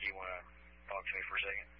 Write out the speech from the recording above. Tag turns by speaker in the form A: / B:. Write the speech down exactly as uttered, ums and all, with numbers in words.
A: you want to talk to me for a second?